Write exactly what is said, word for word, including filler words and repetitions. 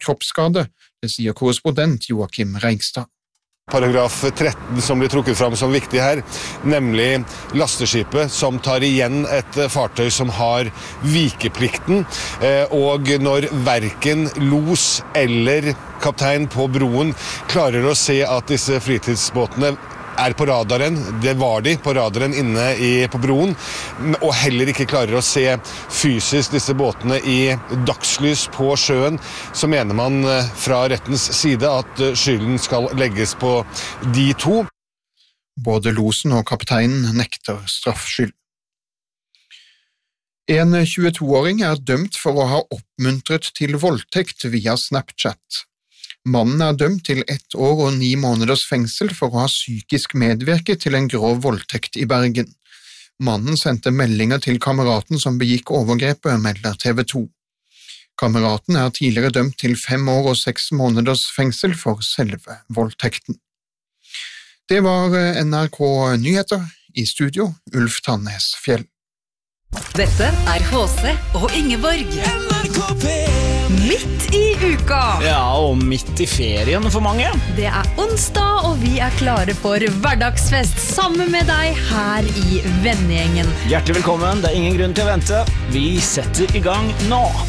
kroppsskade, det sier korrespondent Joakim Reigstad. Paragraf tretten som blir trukket fram som viktig her, nemlig lasteskipet som tar igjen et fartøy som har vikeplikten, og når hverken los eller kaptein på broen klarer å se at disse fritidsbåtene er på radaren, det var de på radaren inne i, på broen, og heller ikke klarer å se fysisk disse båtene i dagslys på sjøen, så mener man fra rettens side at skylden skal legges på de to. Både losen og kapteinen nekter straffskyld. En tjueto-åring er dømt for å ha oppmuntret til voldtekt via Snapchat. Mannen er dømt til ett år og ni måneders fengsel for å ha psykisk medvirket til en grov voldtekt i Bergen. Mannen sendte meldinger til kameraten som begikk overgrepet, melder T V to. Kameraten er tidligere dømt til fem år og seks måneders fengsel for selve voldtekten. Det var N R K Nyheter, i studio Ulf Tannes Fjell. Dette er H C og Ingeborg. N R K P Midt i uka. Ja, og midt i ferien for mange. Det er onsdag, og vi er klare for hverdagsfest sammen med deg her i vennegjengen. Hjertelig velkommen, det er ingen grunn til å vente. Vi setter i gang nå.